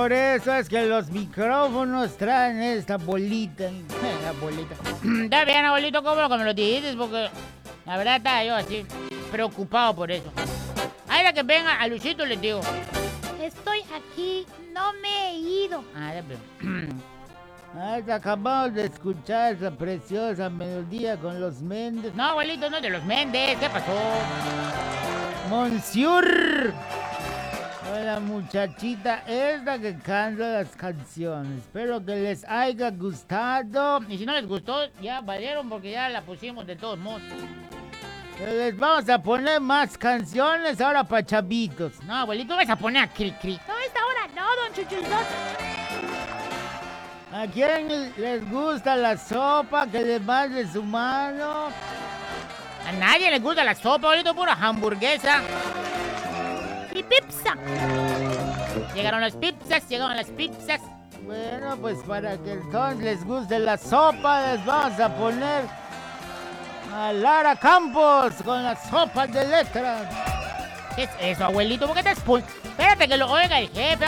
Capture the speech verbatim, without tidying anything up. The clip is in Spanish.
por eso es que los micrófonos traen esta bolita. La bolita. Está bien, abuelito, ¿cómo lo que me lo dices? Porque la verdad estaba yo así, preocupado por eso. Ahí la que venga, a Luisito les digo. Estoy aquí, no me he ido. Ah, ya veo. Ah, acabamos de escuchar esa preciosa melodía con los Méndez. No, abuelito, no es de los Méndez. ¿Qué pasó? Monsieur. La muchachita es la que canta las canciones. Espero que les haya gustado. Y si no les gustó, ya valieron porque ya la pusimos de todos modos. Les vamos a poner más canciones ahora para chavitos. No, abuelito, vas a poner a Cri Cri. No, esta hora no, don Chuchuldos. ¿A quién les gusta la sopa? Que le mande su mano. A nadie les gusta la sopa, abuelito, pura hamburguesa. Y pizza. Llegaron las pizzas, llegaron las pizzas. Bueno, pues para que entonces les guste la sopa, les vamos a poner a Lara Campos con la sopa de letras. ¿Qué es eso, abuelito? ¿Por qué te expul... Espérate que lo oiga el jefe.